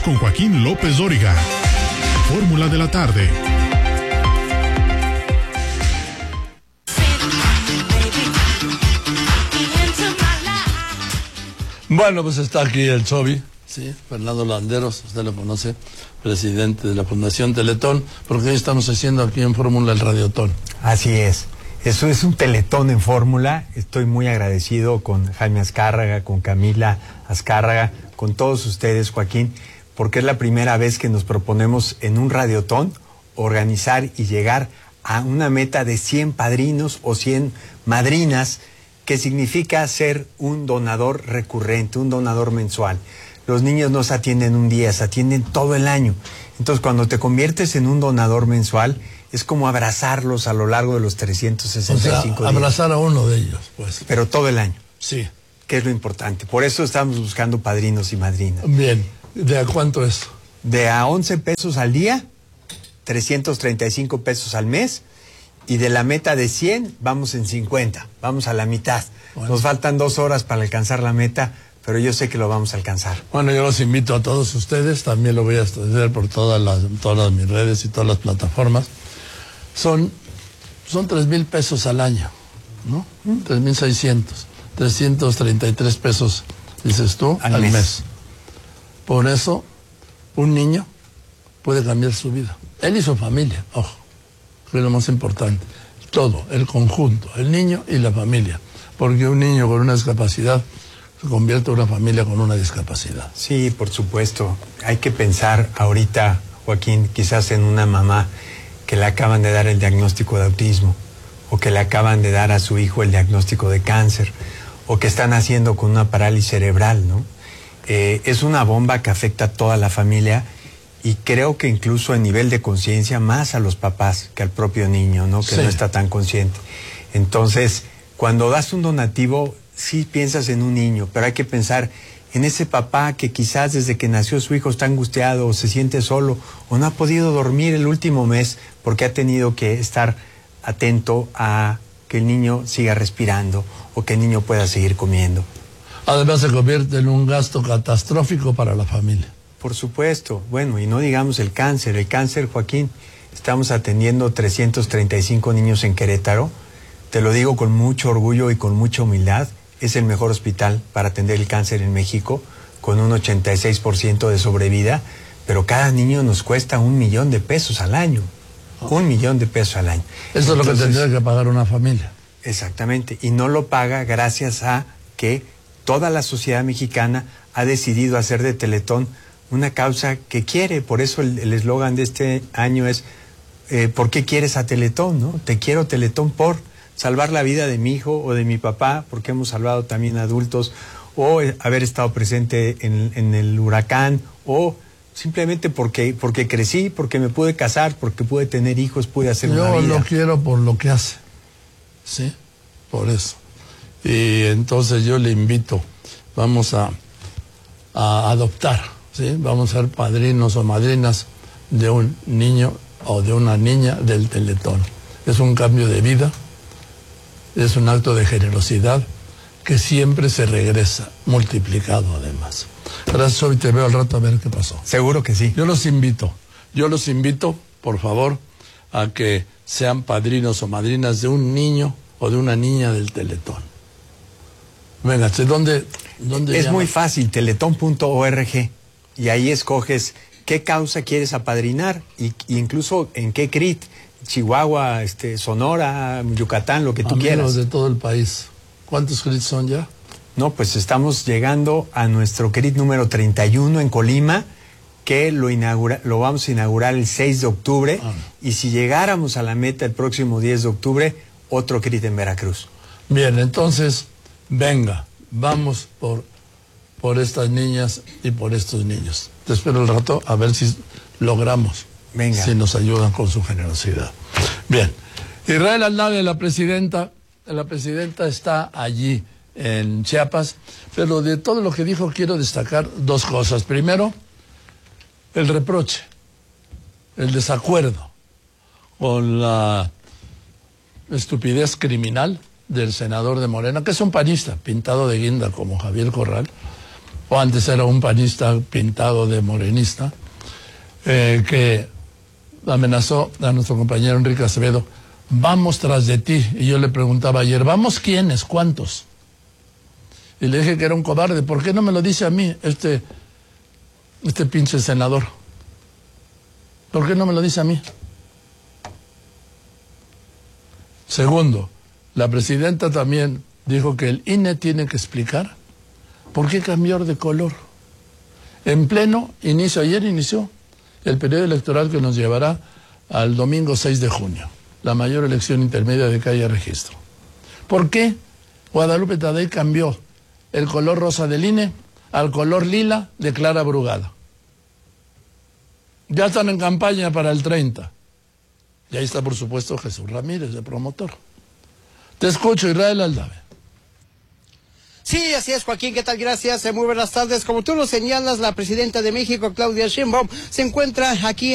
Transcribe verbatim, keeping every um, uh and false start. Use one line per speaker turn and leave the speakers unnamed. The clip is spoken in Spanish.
con Joaquín López Dóriga. Fórmula de la tarde.
Bueno, pues está aquí el Chovi, sí, Fernando Landeros, usted lo conoce, presidente de la Fundación Teletón, porque hoy estamos haciendo aquí en Fórmula el Radiotón.
Así es, eso es un Teletón en Fórmula. Estoy muy agradecido con Jaime Azcárraga, con Camila Azcárraga, con todos ustedes, Joaquín, porque es la primera vez que nos proponemos en un Radiotón organizar y llegar a una meta de cien padrinos o cien madrinas, que significa ser un donador recurrente, un donador mensual. Los niños no se atienden un día, se atienden todo el año. Entonces, cuando te conviertes en un donador mensual, es como abrazarlos a lo largo de los trescientos sesenta y cinco
o sea,
días.
Abrazar a uno de ellos, pues.
Pero todo el año.
Sí.
Que es lo importante. Por eso estamos buscando padrinos y madrinas.
Bien. ¿De a cuánto es?
De a once pesos al día, trescientos treinta y cinco pesos al mes. Y de la meta de cien, vamos en cincuenta, vamos a la mitad. Bueno. Nos faltan dos horas para alcanzar la meta, pero yo sé que lo vamos a alcanzar.
Bueno, yo los invito a todos ustedes, también lo voy a hacer por todas las, todas mis redes y todas las plataformas. Son, son tres mil pesos al año, ¿no? ¿Mm? tres mil seiscientos, trescientos treinta y tres pesos, dices tú, al, al mes. mes. Por eso, un niño puede cambiar su vida. Él y su familia, ojo. Es lo más importante, todo, el conjunto, el niño y la familia, porque un niño con una discapacidad se convierte en una familia con una discapacidad.
Sí, por supuesto, hay que pensar ahorita, Joaquín, quizás en una mamá que le acaban de dar el diagnóstico de autismo, o que le acaban de dar a su hijo el diagnóstico de cáncer, o que están haciendo con una parálisis cerebral, ¿no? Eh, es una bomba que afecta a toda la familia. Y creo que incluso a nivel de conciencia más a los papás que al propio niño, ¿no? Que sí. No está tan consciente. Entonces, cuando das un donativo, sí piensas en un niño, pero hay que pensar en ese papá que quizás desde que nació su hijo está angustiado o se siente solo o no ha podido dormir el último mes porque ha tenido que estar atento a que el niño siga respirando o que el niño pueda seguir comiendo.
Además se convierte en un gasto catastrófico para la familia.
Por supuesto, bueno, y no digamos el cáncer. El cáncer, Joaquín, estamos atendiendo trescientos treinta y cinco niños en Querétaro. Te lo digo con mucho orgullo y con mucha humildad. Es el mejor hospital para atender el cáncer en México, con un ochenta y seis por ciento de sobrevida, pero cada niño nos cuesta un millón de pesos al año. Un millón de pesos al año.
Eso Entonces, es lo que tendría que pagar una familia.
Exactamente, y no lo paga gracias a que toda la sociedad mexicana ha decidido hacer de Teletón una causa que quiere. Por eso el eslogan de este año es eh, ¿por qué quieres a Teletón? ¿No? Te quiero Teletón por salvar la vida de mi hijo o de mi papá, porque hemos salvado también adultos, o eh, haber estado presente en, en el huracán, o simplemente porque, porque crecí, porque me pude casar, porque pude tener hijos, pude hacer
Yo
una vida.
Yo lo quiero por lo que hace, ¿sí? Por eso. Y entonces yo le invito, vamos a, a adoptar. ¿Sí? Vamos a ser padrinos o madrinas de un niño o de una niña del Teletón. Es un cambio de vida, es un acto de generosidad que siempre se regresa, multiplicado además. Gracias, hoy te veo al rato a ver qué pasó.
Seguro que sí.
Yo los invito, yo los invito, por favor, a que sean padrinos o madrinas de un niño o de una niña del Teletón. Venga, ¿dónde, dónde
Es
llama?
muy fácil, teletón punto org. Y ahí escoges qué causa quieres apadrinar y, y incluso en qué C R I T, Chihuahua, este, Sonora, Yucatán, lo que tú
Amigos
quieras.
de todo el país. ¿Cuántos C R I T son ya?
No, pues estamos llegando a nuestro C R I T número treinta y uno en Colima, que lo, inaugura, lo vamos a inaugurar el seis de octubre. Ah. Y si llegáramos a la meta el próximo diez de octubre, otro C R I T en Veracruz.
Bien, entonces, venga, vamos por... por estas niñas y por estos niños. Te espero el rato a ver si logramos,
Venga.
si nos ayudan con su generosidad. Bien, Israel Aldave, la presidenta, la presidenta está allí en Chiapas, pero de todo lo que dijo quiero destacar dos cosas. Primero, el reproche, el desacuerdo con la estupidez criminal del senador de Morena, que es un panista, pintado de guinda como Javier Corral, o antes era un panista pintado de morenista, eh, que amenazó a nuestro compañero Enrique Acevedo, vamos tras de ti. Y yo le preguntaba ayer, ¿vamos quiénes? ¿Cuántos? Y le dije que era un cobarde. ¿Por qué no me lo dice a mí este, este pinche senador? ¿Por qué no me lo dice a mí? Segundo, la presidenta también dijo que el I N E tiene que explicar por qué cambió de color. En pleno inicio, ayer inició el periodo electoral que nos llevará al domingo seis de junio, la mayor elección intermedia de que haya registro. ¿Por qué Guadalupe Tadei cambió el color rosa del I N E al color lila de Clara Brugada? Ya están en campaña para el treinta. Y ahí está, por supuesto, Jesús Ramírez, de promotor. Te escucho, Israel Aldave.
Sí, así es, Joaquín, ¿qué tal? Gracias, muy buenas tardes. Como tú lo señalas, la presidenta de México, Claudia Sheinbaum, se encuentra aquí